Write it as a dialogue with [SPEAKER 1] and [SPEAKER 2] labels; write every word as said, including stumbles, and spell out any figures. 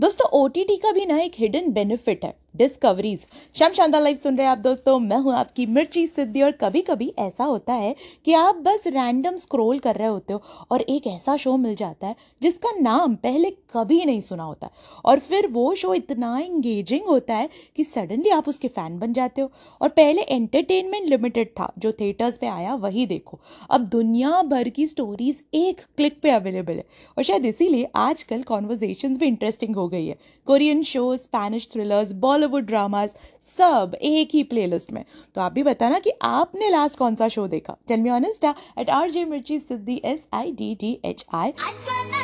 [SPEAKER 1] दोस्तों ओटीटी का भी ना एक हिडन बेनिफिट है, डिस्कवरीज। शाम शानदार लाइव सुन रहे हैं आप दोस्तों, मैं हूं आपकी मिर्ची सिद्धि। और कभी कभी ऐसा होता है कि आप बस रैंडम स्क्रॉल कर रहे होते हो और एक ऐसा शो मिल जाता है जिसका नाम पहले कभी नहीं सुना होता, और फिर वो शो इतना इंगेजिंग होता है कि सडनली आप उसके फैन बन जाते हो। और पहले एंटरटेनमेंट लिमिटेड था, जो थिएटर्स पे आया वही देखो। अब दुनिया भर की स्टोरीज एक क्लिक पे अवेलेबल है, और शायद इसीलिए आजकल कॉन्वर्जेशंस भी इंटरेस्टिंग हो गई है। Korean shows, Spanish thrillers, Bollywood dramas, सब एक ही प्लेलिस्ट में। तो आप भी बताना कि आपने लास्ट कौन सा शो देखा। Tell me on Insta eight R J मिर्ची सिद्धि, S I D D H I.